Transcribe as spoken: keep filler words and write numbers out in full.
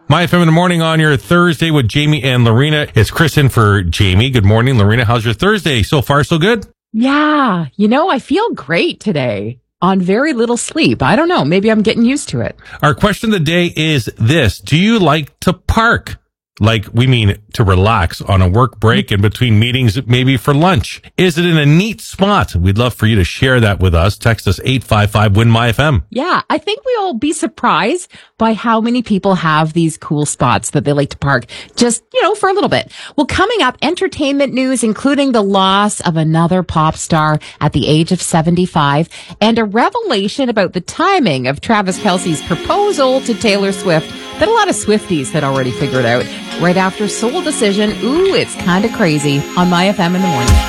My F M in the morning on your Thursday with Jamie and Lorena. It's Chris in for Jamie. Good morning, Lorena. How's your Thursday? So far, so good? Yeah. You know, I feel great today on very little sleep. I don't know. Maybe I'm getting used to it. Our question of the day is this. Do you like to park? Like, we mean to relax on a work break in between meetings, maybe for lunch. Is it in a neat spot? We'd love for you to share that with us. Text us eight five five, W I N, M Y F M. Yeah, I think we'll be surprised by how many people have these cool spots that they like to park just, you know, for a little bit. Well, coming up, entertainment news, including the loss of another pop star at the age of seventy-five and a revelation about the timing of Travis Kelce's proposal to Taylor Swift that a lot of Swifties had already figured out. Right after Soul Decision, ooh, it's kind of crazy on My F M in the morning.